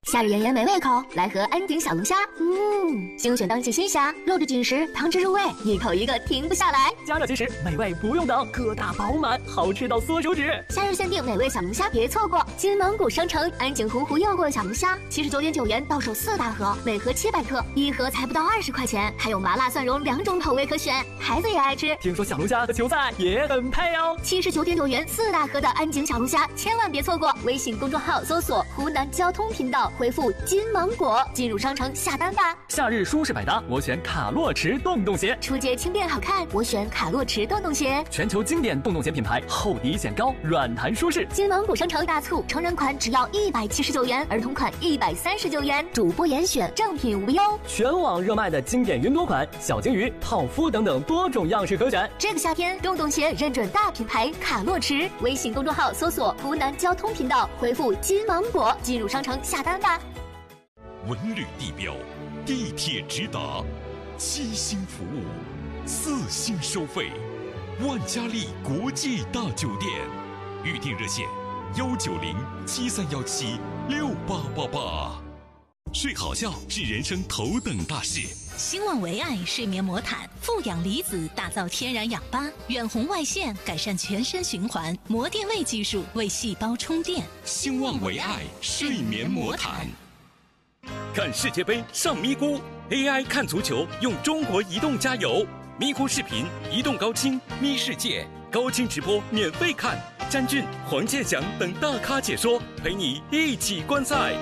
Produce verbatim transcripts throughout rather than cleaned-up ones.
夏日炎炎没胃口，来盒安鼎小龙虾。嗯，精选当季新虾，肉质紧实，汤汁入味，一口一个停不下来。 加热即食，美味不用等，个大饱满，好吃到缩手指。 夏日限定美味小龙虾，别错过！金芒古商城安井湖湖诱过的小龙虾，七十九点九元到手四大盒，每盒七百克，一盒才不到二十块钱，还有麻辣蒜蓉两种口味可选，孩子也爱吃。 听说小龙虾和球赛也很配哦。 七十九点九元四大盒的安井小龙虾，千万别错过！微信公众号搜索湖南交通频道，回复金芒果进入商城下单吧。 夏日舒适百搭，我选卡洛驰洞洞鞋。 出街轻便好看，我选卡洛驰洞洞鞋。 全球经典洞洞鞋品牌，厚底显高，软弹舒适。 金芒古商城大促，成人款只要一百七十九元，儿童款一百三十九元，主播严选，正品无忧。 全网热卖的经典云朵款、小鲸鱼、泡芙等等多种样式可选。 这个夏天，洞洞鞋认准大品牌卡洛驰。微信公众号搜索湖南交通频道，回复金芒果进入商城下单吧。 文旅地标，地铁直达，七星服务，四星收费，万家丽国际大酒店，预订热线幺九零七三幺七六八八八。睡好觉是人生头等大事。 兴旺维爱睡眠魔毯，富氧离子打造天然氧吧，远红外线改善全身循环，膜电位技术为细胞充电。 兴旺维爱睡眠魔毯。 看世界杯上咪咕 ，A I 看足球用中国移动加油，咪咕视频、移动高清、咪世界高清直播免费看，詹俊、黄健翔等大咖解说，陪你一起观赛。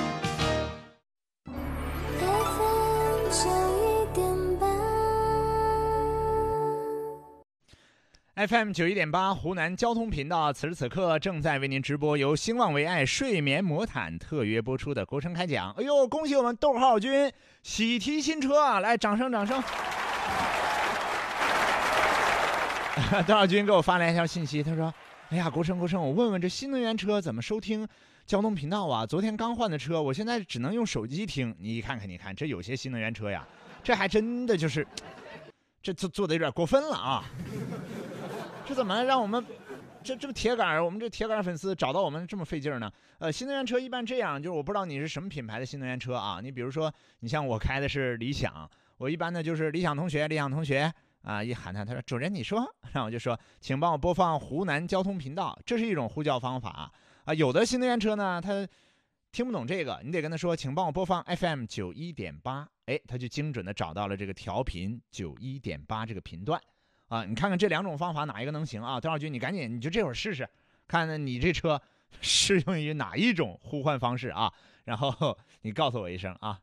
F M 九一点八湖南交通频道，此时此刻正在为您直播由兴旺维爱睡眠魔毯特约播出的国声开讲。哎呦，恭喜我们逗号君喜提新车啊！来，掌声掌声！逗号君给我发来一条信息，他说：“哎呀，国声国声，我问问这新能源车怎么收听交通频道啊？昨天刚换的车，我现在只能用手机听。你看看，你看，这有些新能源车呀，这还真的就是，这做做的有点过分了啊！”这怎么让我们这这么铁杆我们这铁杆粉丝找到我们这么费劲呢？呃，新能源车一般这样，就是我不知道你是什么品牌的新能源车啊。你比如说，你像我开的是理想，我一般呢就是理想同学，理想同学啊，一喊他，他说主人你说，然后我就说，请帮我播放湖南交通频道，这是一种呼叫方法啊。有的新能源车呢，他听不懂这个，你得跟他说，请帮我播放 F M 九一点八，哎，他就精准的找到了这个调频九一点八这个频段。啊，你看看这两种方法哪一个能行啊？邓少军，你赶紧，你就这会儿试试，看看你这车适用于哪一种呼唤方式啊？然后你告诉我一声啊。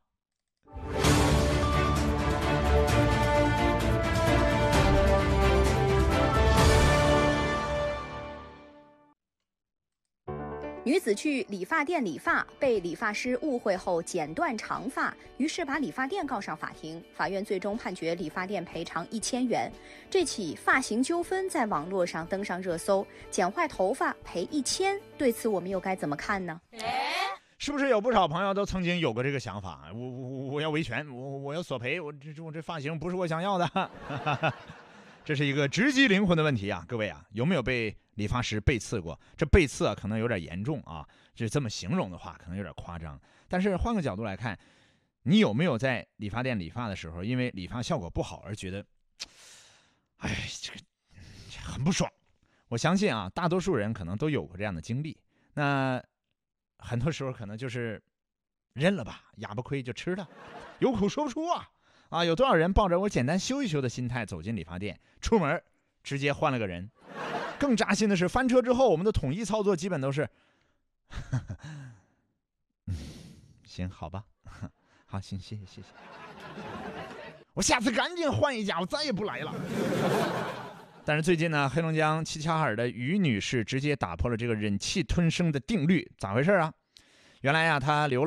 女子去理发店理发，被理发师误会后剪断长发，于是把理发店告上法庭。法院最终判决理发店赔偿一千元。这起发型纠纷在网络上登上热搜，剪坏头发赔一千，对此我们又该怎么看呢？ 是不是有不少朋友都曾经有过这个想法？我我我要维权，我我要索赔，我这我这发型不是我想要的。这是一个直击灵魂的问题啊，各位啊，有没有被理发师背刺过？这背刺啊，可能有点严重啊，就这么形容的话，可能有点夸张。但是换个角度来看，你有没有在理发店理发的时候，因为理发效果不好而觉得，哎，这个很不爽？我相信啊，大多数人可能都有过这样的经历。那很多时候可能就是认了吧，哑巴亏就吃了，有苦说不出啊。啊，有多少人抱着我简单修一修的心态走进理发店，出门直接换了个人。更扎心的是，翻车之后我们的统一操作基本都是行好吧，好行谢谢谢谢，我下次赶紧换一家，我再也不来了。但是最近呢，黑龙江齐齐哈尔的于女士直接打破了这个忍气吞声的定律，咋回事啊？原来啊，她流